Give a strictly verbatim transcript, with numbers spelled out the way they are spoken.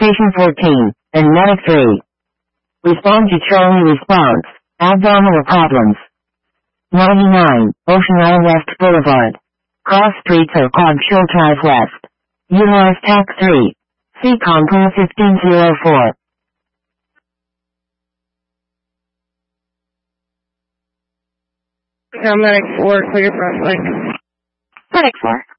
Station fourteen, and Medic three. Respond to Charlie response. Abdominal problems. ninety-nine, Ocean Line West Boulevard. Cross Streets or Quad Hill Drive West. Utilize T A C three. C Concourse fifteen oh four. Medic four, clear front link. Medic four.